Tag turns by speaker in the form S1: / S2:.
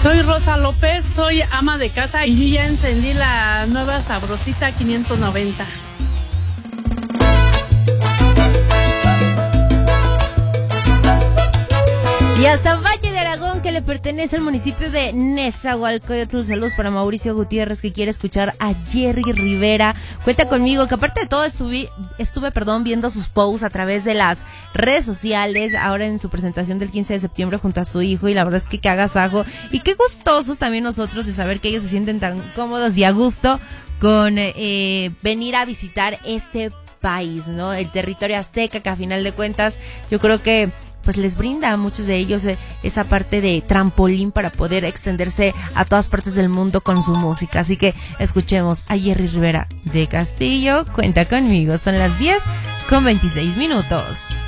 S1: Soy Rosa López, soy ama de casa y ya encendí la nueva Sabrosita 590.
S2: Y hasta Valle de Aragón, que le pertenece al municipio de Nezahualcóyotl. Saludos para Mauricio Gutiérrez, que quiere escuchar a Jerry Rivera. Cuenta conmigo, que aparte de todo estuve viendo sus posts a través de las redes sociales, ahora en su presentación del 15 de septiembre junto a su hijo, y la verdad es que agasajo y qué gustosos también nosotros de saber que ellos se sienten tan cómodos y a gusto con venir a visitar este país, ¿no? El territorio azteca, que a final de cuentas yo creo que pues les brinda a muchos de ellos esa parte de trampolín para poder extenderse a todas partes del mundo con su música. Así que escuchemos a Jerry Rivera de Castillo. Cuenta conmigo, son las 10:26.